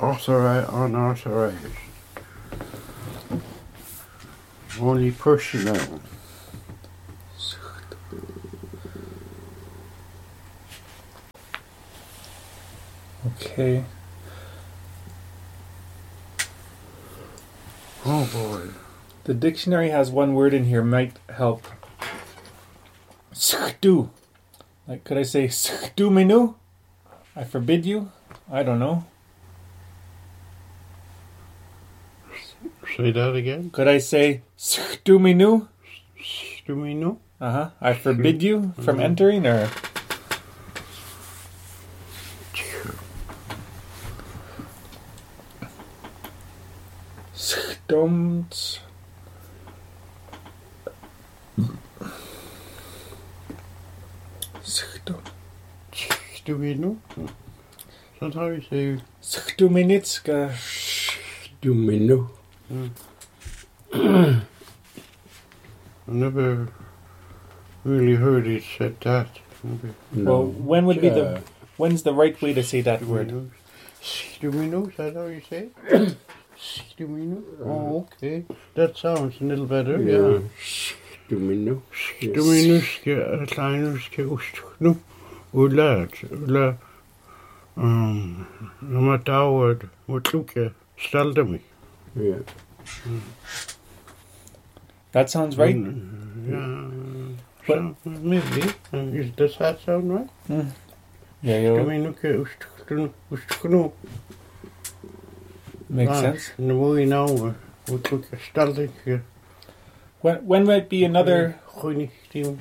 unauthorized. Only personal. Okay. Oh boy. The dictionary has one word in here might help. Skdu. Like, could I say skdu menu? I forbid you? I don't know. Say that again. Could I say skdu menu? Stumino? I forbid you from entering, or skdomt. Stumino? Sometimes you say Skduminitska. Stumino. I never really heard it said that. Well, when would be when's the right way to say that word? Stumino, is that how you say it? Stumino? Oh, okay. That sounds a little better, yeah. Stumino. Stuminuske, kleinuske, ustnu, ulla, namatawad, utluke, staldami. Yeah. That sounds right. Yeah. But- Maybe. Does that sound right? Yeah, you Stuminuke, ustnu. makes sense. Nui now, utluke, staldike. When might be another? Goeie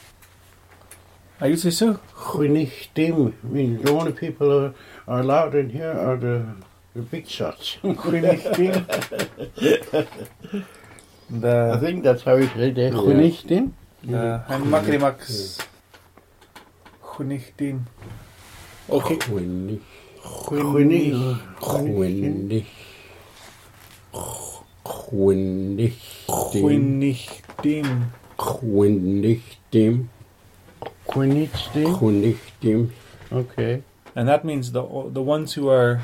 I usually so. Goeie I mean, the only people are allowed in here are the big shots. I The think that's how you say it. Goeie I'm Makrimax. Hunichtin. Okay. Quinny. Goeie Quinny. Quinny. Hunichtin. Quinnichtim. Quinnichtim. Okay. And that means the ones who are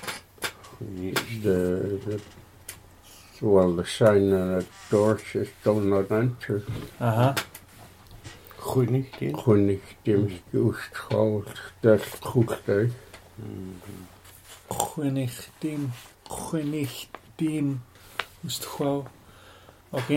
The sign on the door says don't not enter. Goeie Quinnichtim Gusthold. That's goed, eh? Hunichtin. Ustchau. Okay,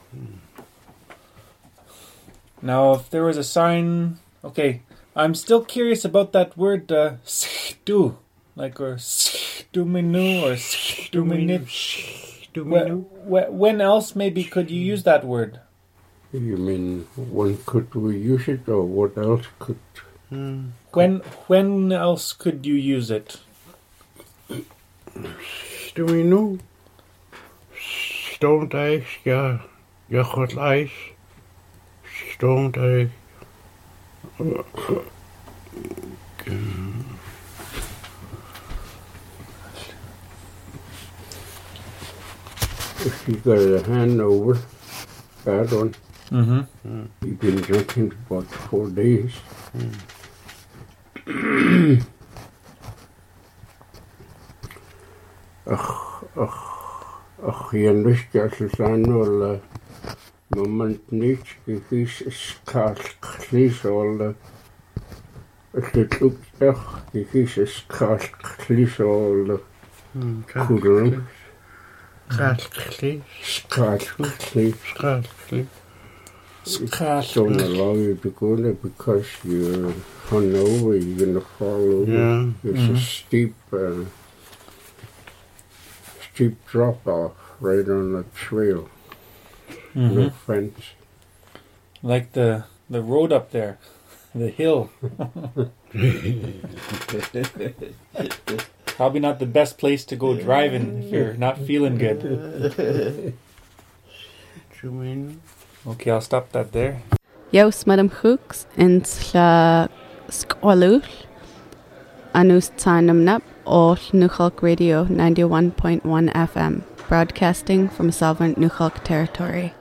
now if there was a sign, okay, I'm still curious about that word skdu, like, or skduminu or skduminit. When else maybe could you use that word? You mean when could we use it, or what else could? When else could you use it? Do we know? Stoned ice, yeah, hot ice. Stoned ice. If you got a hangover, bad one, you've been drinking for about 4 days. Ach, je lust als het aan wel moment niet, je kies schaals al. Het is ook toch, je kies schaals al. Goederen. Schaals. Don't allow you to go there because you're hungover, you're gonna fall over. Yeah. It's a steep drop off right on the trail. No fence. Like the road up there, the hill. Probably not the best place to go driving if you're not feeling good. Okay, I'll stop that there. Jos Madam Hooks in Sla Squalul Anus Tanam Nap or Nukhalk Radio 91.1 FM, broadcasting from sovereign Nukhalk territory.